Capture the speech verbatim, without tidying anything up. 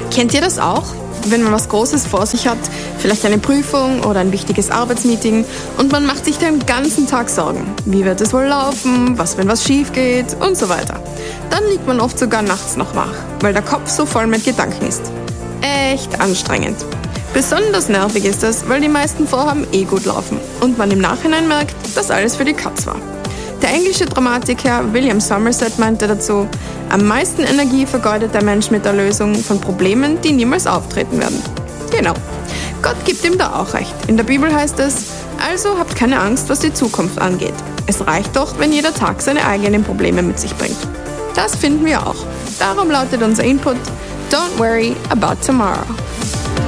Kennt ihr das auch? Wenn man was Großes vor sich hat, vielleicht eine Prüfung oder ein wichtiges Arbeitsmeeting und man macht sich den ganzen Tag Sorgen. Wie wird es wohl laufen? Was, wenn was schief geht? Und so weiter. Dann liegt man oft sogar nachts noch wach, weil der Kopf so voll mit Gedanken ist. Echt anstrengend. Besonders nervig ist es, weil die meisten Vorhaben eh gut laufen und man im Nachhinein merkt, dass alles für die Katz war. Der englische Dramatiker William Somerset meinte dazu, am meisten Energie vergeudet der Mensch mit der Lösung von Problemen, die niemals auftreten werden. Genau. Gott gibt ihm da auch recht. In der Bibel heißt es, also habt keine Angst, was die Zukunft angeht. Es reicht doch, wenn jeder Tag seine eigenen Probleme mit sich bringt. Das finden wir auch. Darum lautet unser Input, Don't worry about tomorrow.